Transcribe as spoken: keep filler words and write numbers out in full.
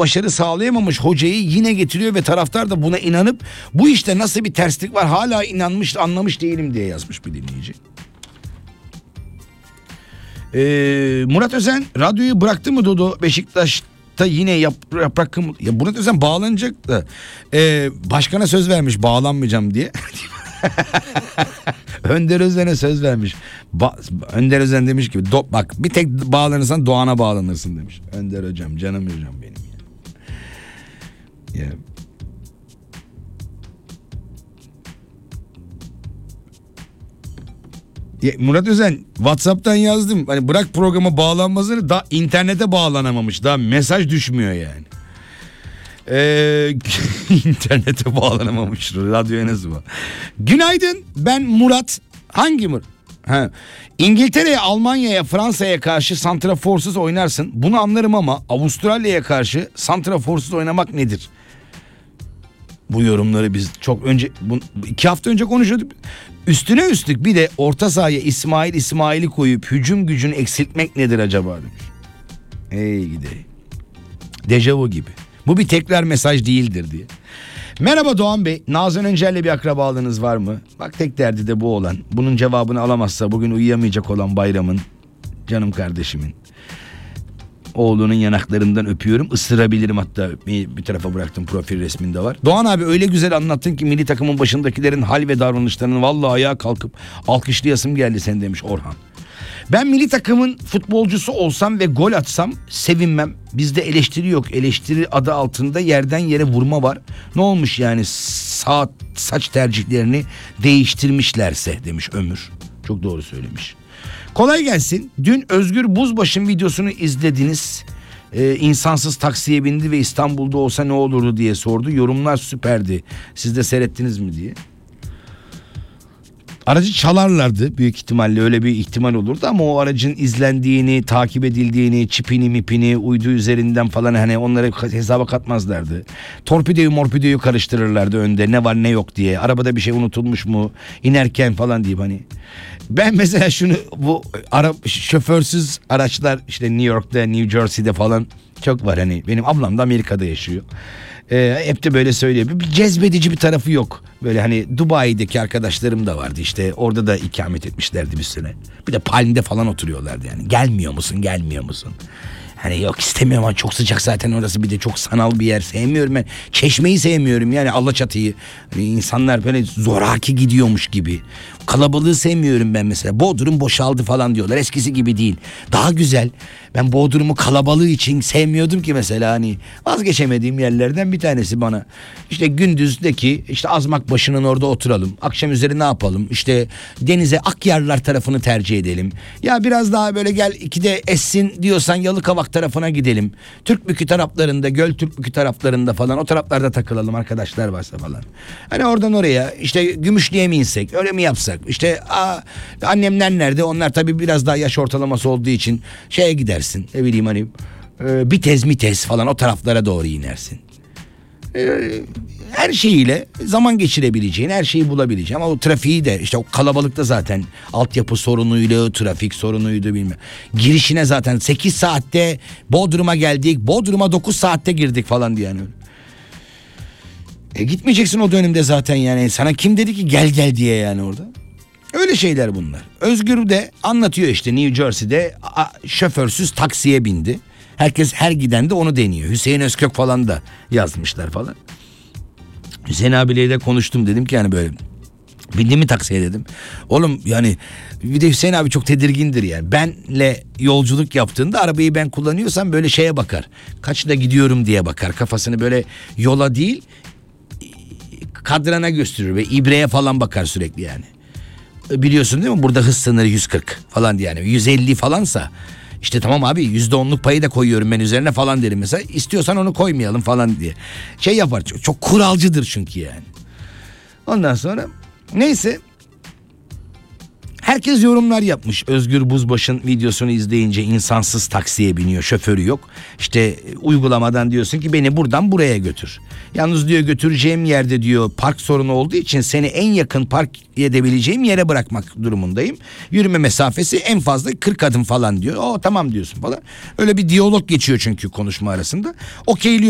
başarı sağlayamamış hocayı yine getiriyor ve taraftar da buna inanıp bu işte nasıl bir terslik var hala inanmış anlamış değilim diye yazmış bir dinleyici. Ee, Murat Özen radyoyu bıraktı mı Dodo? Beşiktaş'ta yine yap, yaprak kım... Ya Murat Özen bağlanacak da ee, başkana söz vermiş bağlanmayacağım diye. Önder Özen'e söz vermiş. Ba- Önder Özen demiş ki do- bak bir tek bağlanırsan Doğan'a bağlanırsın demiş. Önder hocam canım hocam benim ya. Ya. Ya Murat Özen WhatsApp'tan yazdım. Hani bırak programa bağlanmasını daha internete bağlanamamış. Daha mesaj düşmüyor yani. Ee, internete bağlanamamış. Radyoya nasıl var? Günaydın ben Murat. Hangi Murat? Ha. İngiltere'ye, Almanya'ya, Fransa'ya karşı santraforsuz oynarsın. Bunu anlarım ama Avustralya'ya karşı santraforsuz oynamak nedir? Bu yorumları biz çok önce bu, iki hafta önce konuşuyorduk. Üstüne üstlük bir de orta sahaya İsmail İsmail'i koyup hücum gücünü eksiltmek nedir acaba demiş. Hey gideyim. Dejavu gibi. Bu bir tekrar mesaj değildir diye. Merhaba Doğan Bey. Nazan Öncel'le bir akrabalığınız var mı? Bak tek derdi de bu olan. Bunun cevabını alamazsa bugün uyuyamayacak olan Bayram'ın, canım kardeşimin, oğlunun yanaklarından öpüyorum. Isırabilirim hatta, bir, bir tarafa bıraktım, profil resminde var. Doğan abi öyle güzel anlattın ki milli takımın başındakilerin hal ve davranışlarının vallahi ayağa kalkıp alkışlayasım geldi sen demiş Orhan. Ben milli takımın futbolcusu olsam ve gol atsam sevinmem. Bizde eleştiri yok. Eleştiri adı altında yerden yere vurma var. Ne olmuş yani saat saç tercihlerini değiştirmişlerse demiş Ömür. Çok doğru söylemiş. Kolay gelsin. Dün Özgür Buzbaş'ın videosunu izlediniz. Ee, insansız taksiye bindi ve İstanbul'da olsa ne olurdu diye sordu. Yorumlar süperdi. Siz de seyrettiniz mi diye. Aracı çalarlardı büyük ihtimalle, öyle bir ihtimal olurdu ama o aracın izlendiğini, takip edildiğini, çipini mipini, uydu üzerinden falan hani onları hesaba katmazlardı. Torpidoyu morpidoyu karıştırırlardı önde ne var ne yok diye. Arabada bir şey unutulmuş mu inerken falan deyip hani. Ben mesela şunu bu ara, şoförsüz araçlar işte New York'ta, New Jersey'de falan çok var hani. Benim ablam da Amerika'da yaşıyor. Ee, hep de böyle söylüyor. Bir cezbedici bir tarafı yok. Böyle hani Dubai'deki arkadaşlarım da vardı işte. Orada da ikamet etmişlerdi bir sene. Bir de Palm'de falan oturuyorlardı yani. Gelmiyor musun, gelmiyor musun? Hani yok istemiyorum ama çok sıcak zaten orası, bir de çok sanal bir yer, sevmiyorum ben. Çeşmeyi sevmiyorum yani, Alaçatı'yı. Hani insanlar böyle zoraki gidiyormuş gibi. Kalabalığı sevmiyorum ben mesela. Bodrum boşaldı falan diyorlar. Eskisi gibi değil. Daha güzel. Ben Bodrum'u kalabalığı için sevmiyordum ki mesela, hani vazgeçemediğim yerlerden bir tanesi bana. İşte gündüzdeki işte Azmakbaşı'nın orada oturalım. Akşam üzeri ne yapalım? İşte denize, Akyarlar tarafını tercih edelim. Ya biraz daha böyle gel ikide essin diyorsan Yalıkavak tarafına gidelim. Türkbükü taraflarında, Göl Türkbükü taraflarında falan, o taraflarda takılalım arkadaşlar varsa falan. Hani oradan oraya işte Gümüşlü'ye mi insek, öyle mi yapsak? İşte aa, annemler nerede? Onlar tabii biraz daha yaş ortalaması olduğu için şeye gidersin. Ne bileyim hani e, Bitez Mitez falan o taraflara doğru inersin. E, her şeyiyle zaman geçirebileceğin, her şeyi bulabileceğin ama o trafiği de işte o kalabalıkta zaten altyapı sorunuyla, trafik sorunuydu bilmem. Girişine zaten sekiz saatte Bodrum'a geldik, Bodrum'a dokuz saatte girdik falan diye yani. E gitmeyeceksin o dönemde zaten yani. Sana kim dedi ki gel gel diye yani orada. Öyle şeyler bunlar. Özgür de anlatıyor işte New Jersey'de a, şoförsüz taksiye bindi. Herkes, her giden de onu deniyor. Hüseyin Özkök falan da yazmışlar falan. Hüseyin abiyle de konuştum, dedim ki yani böyle bindin mi taksiye dedim. Oğlum yani bir de Hüseyin abi çok tedirgindir yani. Benle yolculuk yaptığında arabayı ben kullanıyorsam böyle şeye bakar. Kaçta gidiyorum diye bakar. Kafasını böyle yola değil kadrana gösterir ve ibreye falan bakar sürekli yani. Biliyorsun değil mi? Burada hız sınırı yüz kırk falan diye yani. yüz elli falansa işte tamam abi yüzde onluk payı da koyuyorum ben üzerine falan derim mesela. İstiyorsan onu koymayalım falan diye. Şey yapar. Çok, çok kuralcıdır çünkü yani. Ondan sonra neyse. Herkes yorumlar yapmış. Özgür Buzbaş'ın videosunu izleyince insansız taksiye biniyor, şoförü yok. İşte uygulamadan diyorsun ki beni buradan buraya götür. Yalnız diyor götüreceğim yerde diyor park sorunu olduğu için seni en yakın park edebileceğim yere bırakmak durumundayım. Yürüme mesafesi en fazla kırk adım falan diyor. O tamam diyorsun falan. Öyle bir diyalog geçiyor çünkü konuşma arasında. Okeyliyor.